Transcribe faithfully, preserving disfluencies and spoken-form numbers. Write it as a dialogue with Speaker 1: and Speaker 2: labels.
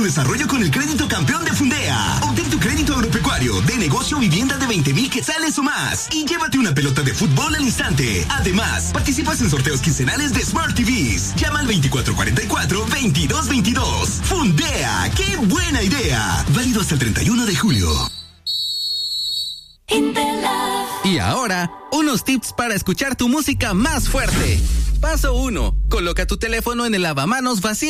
Speaker 1: desarrollo con el crédito campeón de Fundea. Obtén tu crédito agropecuario de negocio vivienda de veinte mil quetzales o más y llévate una pelota de fútbol al instante. Además, participas en sorteos quincenales de Smart T Vs. Llama al veinticuatro cuarenta y cuatro, veintidós veintidós. Fundea, ¡qué buena idea! Válido hasta el treinta y uno de julio.
Speaker 2: Y ahora, unos tips para escuchar tu música más fuerte. Paso uno. Coloca tu teléfono en el lavamanos vacío.